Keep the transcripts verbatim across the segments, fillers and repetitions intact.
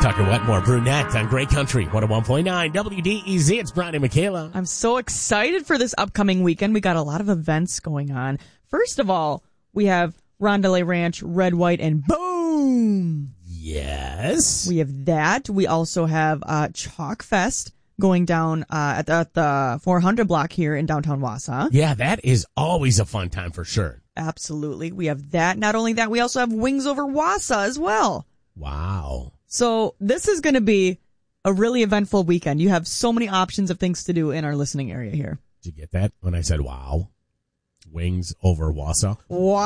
Tucker Wetmore, Brunette on Great Country, one oh one point nine W D E Z. It's Brian and Michaela. I'm so excited for this upcoming weekend. We got a lot of events going on. First of all, we have Rondelay Ranch, Red, White, and Boom. Yes. We have that. We also have uh, Chalk Fest going down uh, at, the, at the four hundred block here in downtown Wausau. Yeah, that is always a fun time for sure. Absolutely. We have that. Not only that, we also have Wings Over Wausau as well. Wow. So this is going to be a really eventful weekend. You have so many options of things to do in our listening area here. Did you get that when I said wow? Wings Over Wausau.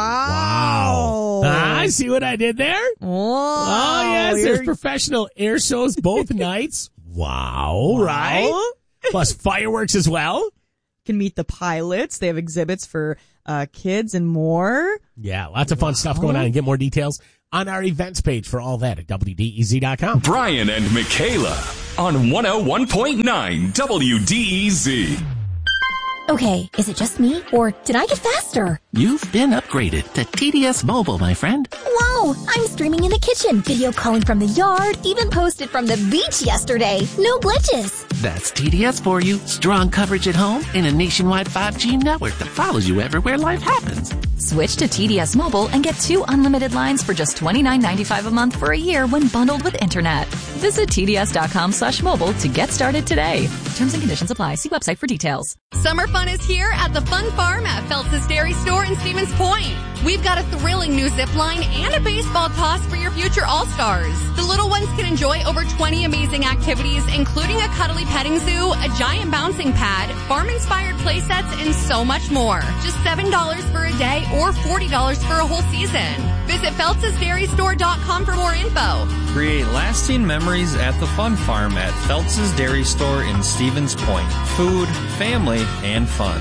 Wow. Wow. Ah, I see what I did there. Wow. Oh, yes. There's You're... professional air shows both nights. Wow, wow. Right? Plus fireworks as well. You can meet the pilots. They have exhibits for uh, kids and more. Yeah, lots of fun wow. stuff going on. And get more details on our events page for all that at W D E Z dot com. Brian and Michaela on one oh one point nine W D E Z. Okay, is it just me, or did I get faster? You've been upgraded to T D S Mobile, my friend. Whoa, I'm streaming in the kitchen, video calling from the yard, even posted from the beach yesterday. No glitches. That's T D S for you. Strong coverage at home and a nationwide five G network that follows you everywhere life happens. Switch to T D S Mobile and get two unlimited lines for just twenty-nine ninety-five a month for a year when bundled with internet. Visit T D S dot com slash mobile to get started today. Terms and conditions apply. See website for details. Summer fun is here at the Fun Farm at Feltz's Dairy Store in Stevens Point. We've got a thrilling new zip line and a baseball toss for your future All-Stars. The little ones can enjoy over twenty amazing activities, including a cuddly petting zoo, a giant bouncing pad, farm-inspired play sets, and so much more. Just seven dollars for a day or forty dollars for a whole season. Visit Feltz's Dairy Store dot com for more info. Create lasting memories at the Fun Farm at Feltz's Dairy Store in Stevens Point. Food, family, and fun.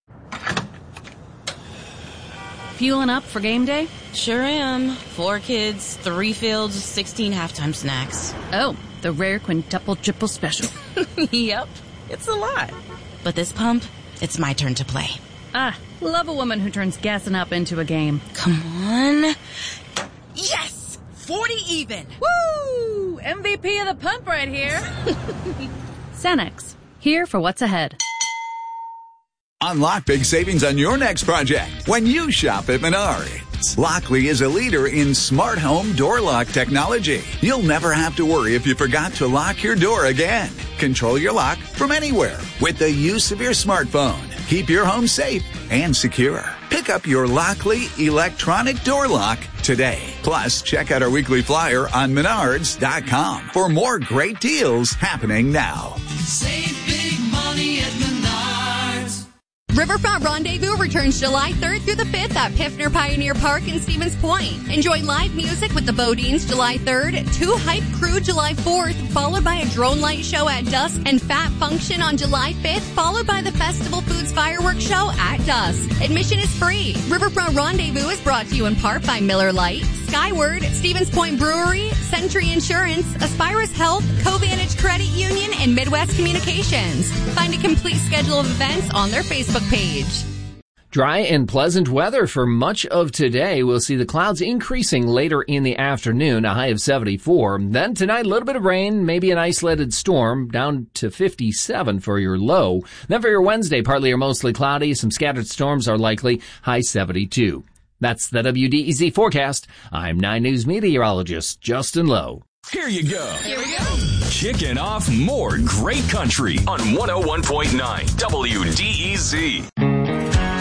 Fueling up for game day? Sure am. Four kids, three fields, sixteen halftime snacks. Oh, the rare quintuple triple special. Yep, it's a lot. But this pump, it's my turn to play. Ah, love a woman who turns gassing up into a game. Come on. Yes! forty even! Woo! M V P of the pump right here. Cenex, here for what's ahead. Unlock big savings on your next project when you shop at Menards. Lockley is a leader in smart home door lock technology. You'll never have to worry if you forgot to lock your door again. Control your lock from anywhere with the use of your smartphone. Keep your home safe and secure. Pick up your Lockley electronic door lock today. Plus, check out our weekly flyer on menards dot com for more great deals happening now. Save big money at Menards. Riverfront Rendezvous returns July third through the fifth at Piffner Pioneer Park in Stevens Point. Enjoy live music with the Bodines July third, Two Hype Crew July fourth, followed by a drone light show at dusk, and Fat Function on July fifth, followed by the Festival Foods Fireworks Show at dusk. Admission is free. Riverfront Rendezvous is brought to you in part by Miller Lite, Skyward, Stevens Point Brewery, Century Insurance, Aspirus Health, Covantage Credit Union, and Midwest Communications. Find a complete schedule of events on their Facebook page. Dry and pleasant weather for much of today. We'll see the clouds increasing later in the afternoon, a high of seventy-four. Then tonight, a little bit of rain, maybe an isolated storm, down to fifty-seven for your low. Then for your Wednesday, partly or mostly cloudy, some scattered storms are likely, high seventy-two. That's the W D E Z forecast. I'm nine News meteorologist Justin Lowe. Here you go. Here we go. Kicking off more great country on one oh one point nine W D E Z.